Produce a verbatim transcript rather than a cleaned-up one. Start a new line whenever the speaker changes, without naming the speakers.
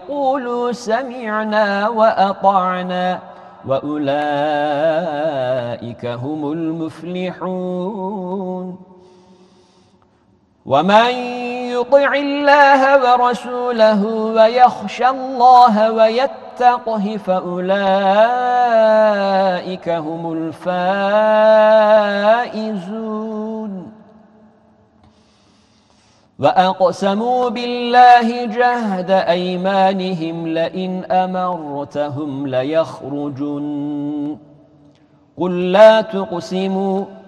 يقولوا سمعنا وأطعنا وأولئك هم المفلحون ومن يطع الله ورسوله ويخشى الله ويتقه فأولئك هم الفائزون وأقسموا بالله جهد أيمانهم لئن أمرتهم ليخرجن قل لا تقسموا